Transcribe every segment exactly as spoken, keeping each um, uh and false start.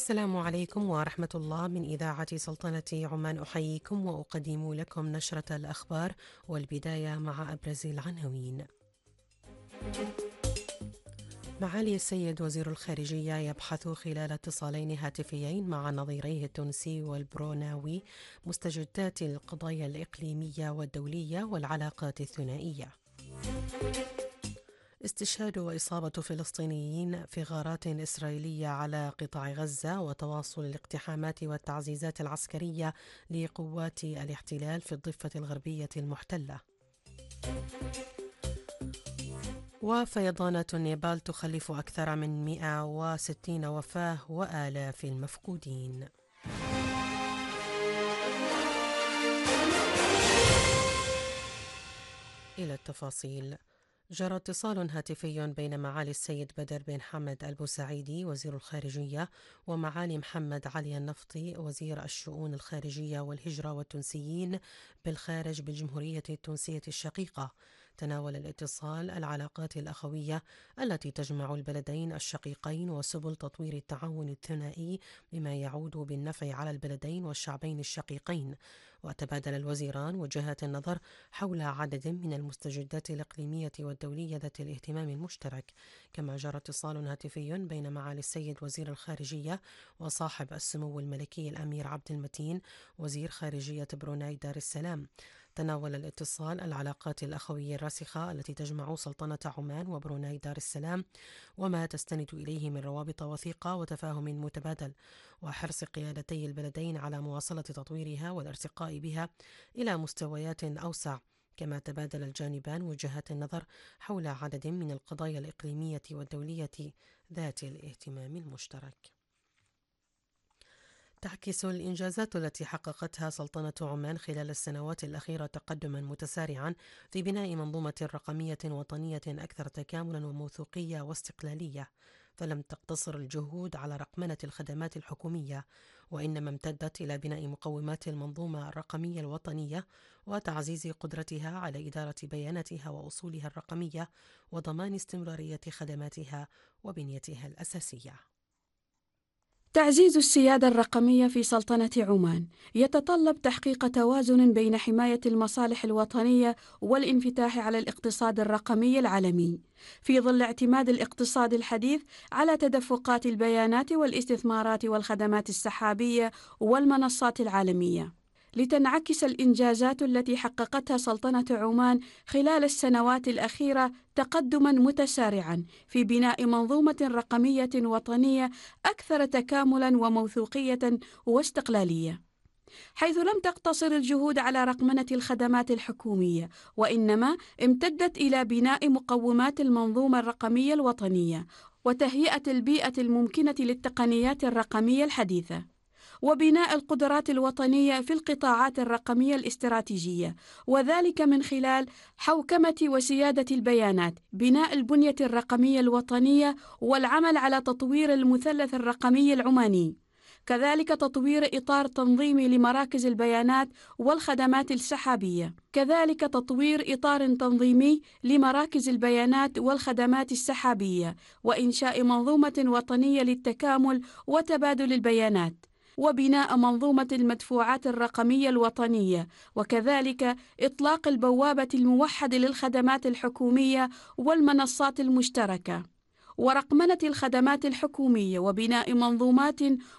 السلام عليكم ورحمة الله. من إذاعة سلطنة عمان أحييكم وأقدم لكم نشرة الأخبار، والبداية مع أبرز العناوين. معالي السيد وزير الخارجية يبحث خلال اتصالين هاتفيين مع نظيريه التونسي والبروناوي مستجدات القضايا الإقليمية والدولية والعلاقات الثنائية. استشهاد وإصابة فلسطينيين في غارات إسرائيلية على قطاع غزة، وتواصل الاقتحامات والتعزيزات العسكرية لقوات الاحتلال في الضفة الغربية المحتلة. وفيضانات نيبال تخلف أكثر من مئة وستين وفاة وآلاف المفقودين. إلى التفاصيل. جرى اتصال هاتفي بين معالي السيد بدر بن حمد البوسعيدي وزير الخارجية ومعالي محمد علي النفطي وزير الشؤون الخارجية والهجرة والتونسيين بالخارج بالجمهورية التونسية الشقيقة. تناول الاتصال العلاقات الأخوية التي تجمع البلدين الشقيقين وسبل تطوير التعاون الثنائي بما يعود بالنفع على البلدين والشعبين الشقيقين. وتبادل الوزيران وجهات النظر حول عدد من المستجدات الإقليمية والدولية ذات الاهتمام المشترك. كما جرى اتصال هاتفي بين معالي السيد وزير الخارجية وصاحب السمو الملكي الأمير عبد المتين وزير خارجية بروناي دار السلام. تناول الاتصال العلاقات الأخوية الراسخة التي تجمع سلطنة عمان وبروناي دار السلام وما تستند إليه من روابط وثيقة وتفاهم متبادل، وحرص قيادتي البلدين على مواصلة تطويرها والارتقاء بها إلى مستويات أوسع. كما تبادل الجانبان وجهات النظر حول عدد من القضايا الإقليمية والدولية ذات الاهتمام المشترك. تعكس الإنجازات التي حققتها سلطنة عمان خلال السنوات الأخيرة تقدما متسارعا في بناء منظومة رقمية وطنية أكثر تكاملا وموثوقية واستقلالية، فلم تقتصر الجهود على رقمنة الخدمات الحكومية، وإنما امتدت إلى بناء مقومات المنظومة الرقمية الوطنية وتعزيز قدرتها على إدارة بياناتها وأصولها الرقمية وضمان استمرارية خدماتها وبنيتها الأساسية. تعزيز السيادة الرقمية في سلطنة عمان يتطلب تحقيق توازن بين حماية المصالح الوطنية والانفتاح على الاقتصاد الرقمي العالمي، في ظل اعتماد الاقتصاد الحديث على تدفقات البيانات والاستثمارات والخدمات السحابية والمنصات العالمية. لتنعكس الإنجازات التي حققتها سلطنة عمان خلال السنوات الأخيرة تقدماً متسارعاً في بناء منظومة رقمية وطنية أكثر تكاملاً وموثوقية واستقلالية، حيث لم تقتصر الجهود على رقمنة الخدمات الحكومية، وإنما امتدت إلى بناء مقومات المنظومة الرقمية الوطنية وتهيئة البيئة الممكنة للتقنيات الرقمية الحديثة، وبناء القدرات الوطنية في القطاعات الرقمية الاستراتيجية، وذلك من خلال حوكمة وسيادة البيانات، بناء البنية الرقمية الوطنية، والعمل على تطوير المثلث الرقمي العماني، كذلك تطوير إطار تنظيمي لمراكز البيانات والخدمات السحابية، كذلك تطوير إطار تنظيمي لمراكز البيانات والخدمات السحابية، وإنشاء منظومة وطنية للتكامل وتبادل البيانات، وبناء منظومة المدفوعات الرقمية الوطنية، وكذلك إطلاق البوابة الموحدة للخدمات الحكومية والمنصات المشتركة، ورقمنة الخدمات الحكومية، وبناء منظومات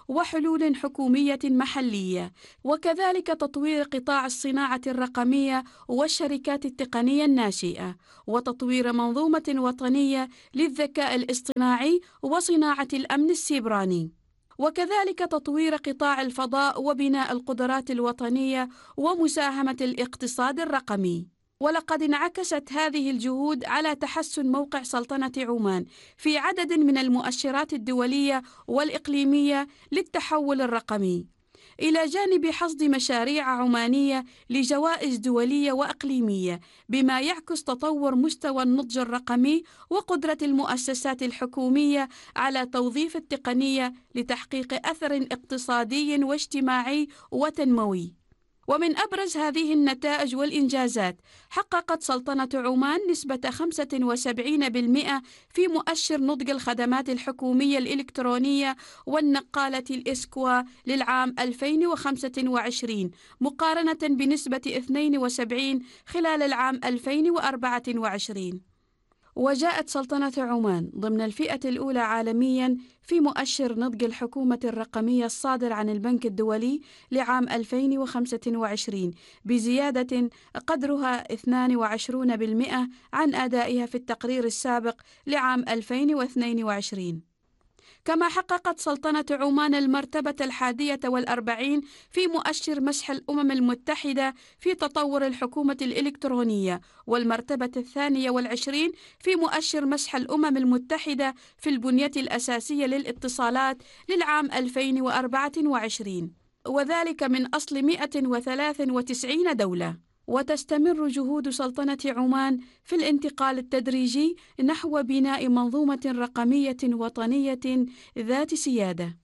وحلول حكومية محلية، وكذلك تطوير قطاع الصناعة الرقمية والشركات التقنية الناشئة، وتطوير منظومة وطنية للذكاء الاصطناعي وصناعة الأمن السيبراني، وكذلك تطوير قطاع الفضاء وبناء القدرات الوطنية ومساهمة الاقتصاد الرقمي. ولقد انعكست هذه الجهود على تحسن موقع سلطنة عمان في عدد من المؤشرات الدولية والإقليمية للتحول الرقمي، إلى جانب حصد مشاريع عمانية لجوائز دولية وإقليمية، بما يعكس تطور مستوى النضج الرقمي وقدرة المؤسسات الحكومية على توظيف التقنية لتحقيق أثر اقتصادي واجتماعي وتنموي. ومن أبرز هذه النتائج والإنجازات، حققت سلطنة عمان نسبة خمسة وسبعين بالمئة في مؤشر نضج الخدمات الحكومية الإلكترونية والنقالة الإسكوا للعام ألفين وخمسة وعشرين، مقارنة بنسبة اثنين وسبعين خلال العام ألفين وأربعة وعشرين. وجاءت سلطنة عمان ضمن الفئة الأولى عالمياً في مؤشر نضج الحكومة الرقمية الصادر عن البنك الدولي لعام ألفين وخمسة وعشرين بزيادة قدرها اثنين وعشرين بالمئة عن أدائها في التقرير السابق لعام ألفين واثنين وعشرين. كما حققت سلطنة عمان المرتبة الحادية والأربعين في مؤشر مسح الأمم المتحدة في تطور الحكومة الإلكترونية، والمرتبة الثانية والعشرين في مؤشر مسح الأمم المتحدة في البنية الأساسية للاتصالات للعام ألفين وأربعة وعشرين، وذلك من أصل مئة وثلاثة وتسعين دولة. وتستمر جهود سلطنة عمان في الانتقال التدريجي نحو بناء منظومة رقمية وطنية ذات سيادة.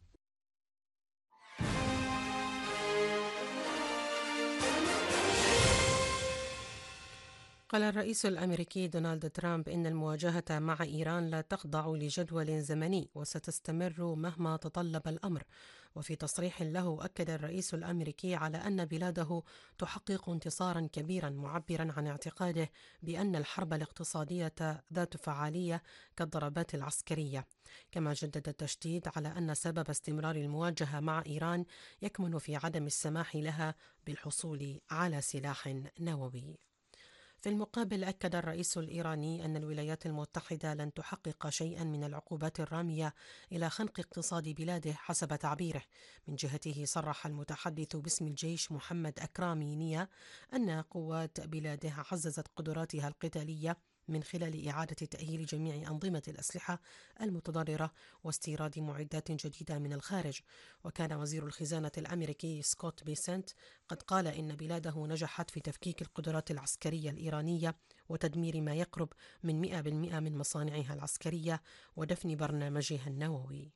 قال الرئيس الأمريكي دونالد ترامب إن المواجهة مع إيران لا تخضع لجدول زمني وستستمر مهما تطلب الأمر. وفي تصريح له أكد الرئيس الأمريكي على أن بلاده تحقق انتصارا كبيرا، معبرا عن اعتقاده بأن الحرب الاقتصادية ذات فعالية كالضربات العسكرية. كما جدد التشديد على أن سبب استمرار المواجهة مع إيران يكمن في عدم السماح لها بالحصول على سلاح نووي. في المقابل أكد الرئيس الإيراني أن الولايات المتحدة لن تحقق شيئا من العقوبات الرامية إلى خنق اقتصاد بلاده حسب تعبيره. من جهته صرح المتحدث باسم الجيش محمد أكرامي نيا أن قوات بلاده عززت قدراتها القتالية من خلال إعادة تأهيل جميع أنظمة الأسلحة المتضررة واستيراد معدات جديدة من الخارج. وكان وزير الخزانة الأمريكي سكوت بيسنت قد قال إن بلاده نجحت في تفكيك القدرات العسكرية الإيرانية وتدمير ما يقرب من مئة بالمئة من مصانعها العسكرية ودفن برنامجها النووي.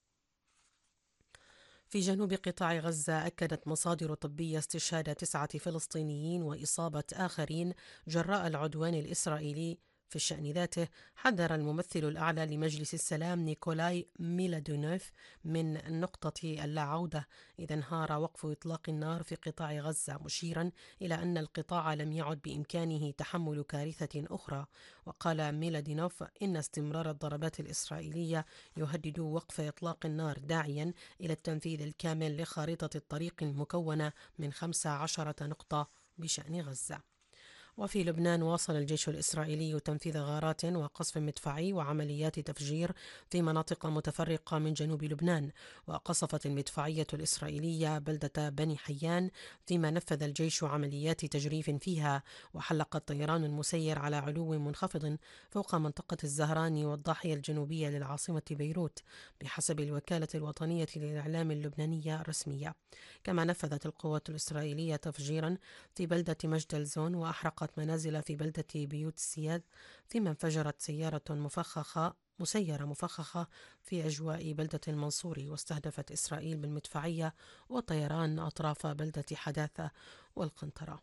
في جنوب قطاع غزة أكدت مصادر طبية استشهاد تسعة فلسطينيين وإصابة آخرين جراء العدوان الإسرائيلي في الشأن ذاته. حذر الممثل الأعلى لمجلس السلام نيكولاي ميلادونوف من نقطة اللا عودة إذا انهار وقف إطلاق النار في قطاع غزة، مشيرا إلى أن القطاع لم يعد بإمكانه تحمل كارثة أخرى. وقال ميلادونوف إن استمرار الضربات الإسرائيلية يهدد وقف إطلاق النار، داعيا إلى التنفيذ الكامل لخارطة الطريق المكونة من خمس عشرة نقطة بشأن غزة. وفي لبنان واصل الجيش الإسرائيلي تنفيذ غارات وقصف مدفعي وعمليات تفجير في مناطق متفرقة من جنوب لبنان. وقصفت المدفعية الإسرائيلية بلدة بني حيان، فيما نفذ الجيش عمليات تجريف فيها. وحلق الطيران المسير على علو منخفض فوق منطقة الزهراني والضاحية الجنوبية للعاصمة بيروت بحسب الوكالة الوطنية للإعلام اللبنانية الرسمية. كما نفذت القوات الإسرائيلية تفجيرا في بلدة مجدل زون وأحرقت منازل في بلدة بيوت السياد، فيما انفجرت سيارة مفخخة مسيرة مفخخة في أجواء بلدة المنصوري. واستهدفت إسرائيل بالمدفعية والطيران أطراف بلدة حداثة والقنطرة.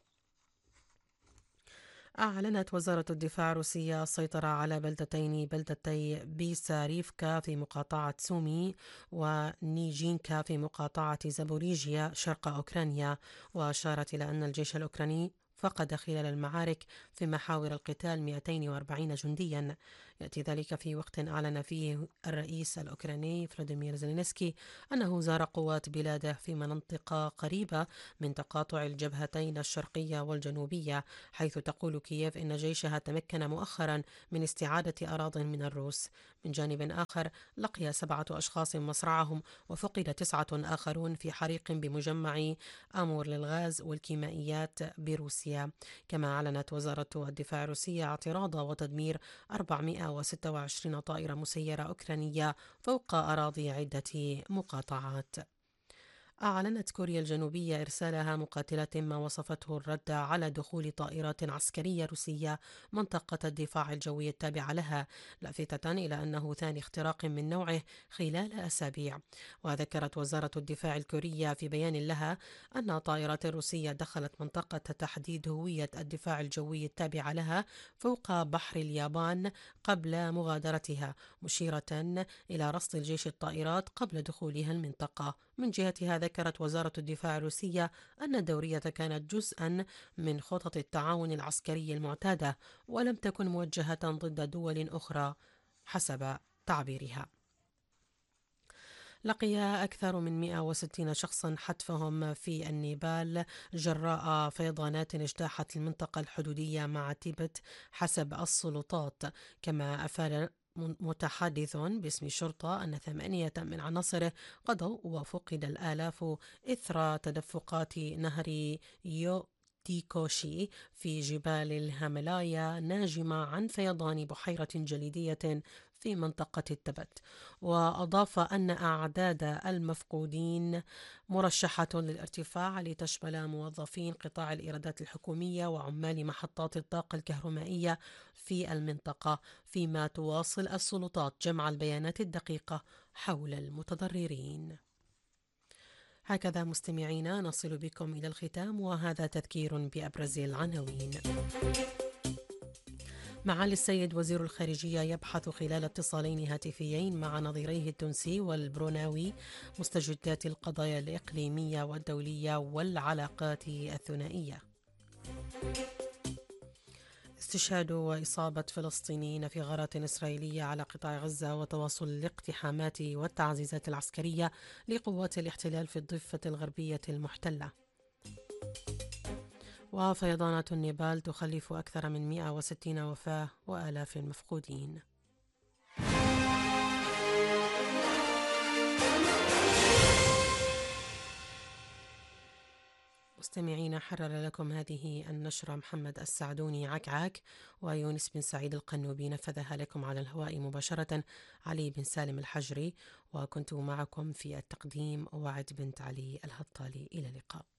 أعلنت وزارة الدفاع الروسية السيطرة على بلدتين بلدتي بيساريفكا في مقاطعة سومي ونيجينكا في مقاطعة زابوريجيا شرق أوكرانيا. وأشارت إلى أن الجيش الأوكراني فقد خلال المعارك في محاور القتال مئتين وأربعين جنديا. يأتي ذلك في وقت أعلن فيه الرئيس الأوكراني فلاديمير زيلينسكي أنه زار قوات بلاده في منطقة قريبة من تقاطع الجبهتين الشرقية والجنوبية، حيث تقول كييف إن جيشها تمكن مؤخرا من استعادة أراضٍ من الروس. من جانب آخر لقي سبعة أشخاص مصرعهم وفقد تسعة آخرون في حريق بمجمع آمور للغاز والكيميائيات بروسيا. كما أعلنت وزارة الدفاع الروسية اعتراض وتدمير أربعمئة وستة وعشرين طائرة مسيرة أوكرانية فوق أراضي عدة مقاطعات. أعلنت كوريا الجنوبية إرسالها مقاتلات ما وصفته الرد على دخول طائرات عسكرية روسية منطقة الدفاع الجوي التابعة لها، لافتة إلى أنه ثاني اختراق من نوعه خلال أسابيع. وذكرت وزارة الدفاع الكورية في بيان لها أن طائرات روسية دخلت منطقة تحديد هوية الدفاع الجوي التابعة لها فوق بحر اليابان قبل مغادرتها، مشيرة إلى رصد الجيش الطائرات قبل دخولها المنطقة. من جهتها ذكرت وزارة الدفاع الروسية أن الدورية كانت جزءا من خطط التعاون العسكري المعتادة ولم تكن موجهة ضد دول أخرى حسب تعبيرها. لقي أكثر من مئة وستين شخصا حتفهم في النيبال جراء فيضانات اجتاحت المنطقة الحدودية مع تيبت حسب السلطات. كما أفاد متحدث باسم الشرطة أن ثمانية من عناصره قضوا وفقد الآلاف إثر تدفقات نهر يو تيكوشي في جبال الهيمالايا ناجمة عن فيضان بحيرة جليدية في منطقة التبت. وأضاف أن أعداد المفقودين مرشحة للارتفاع لتشمل موظفين قطاع الإيرادات الحكومية وعمال محطات الطاقة الكهرومائية في المنطقة، فيما تواصل السلطات جمع البيانات الدقيقة حول المتضررين. هكذا مستمعينا نصل بكم إلى الختام، وهذا تذكير بأبرز العناوين. معالي السيد وزير الخارجية يبحث خلال اتصالين هاتفيين مع نظيريه التونسي والبروناوي مستجدات القضايا الإقليمية والدولية والعلاقات الثنائية. استشهاد وإصابة فلسطينيين في غارات إسرائيلية على قطاع غزة وتواصل الاقتحامات والتعزيزات العسكرية لقوات الاحتلال في الضفة الغربية المحتلة. وفيضانات النيبال تخلف أكثر من مئة وستين وفاة وآلاف مفقودين. مستمعين، حرر لكم هذه النشرة محمد السعدوني عكعك، ويونس بن سعيد القنوبي نفذها لكم على الهواء مباشرة علي بن سالم الحجري، وكنت معكم في التقديم وعد بنت علي الهطالي. إلى اللقاء.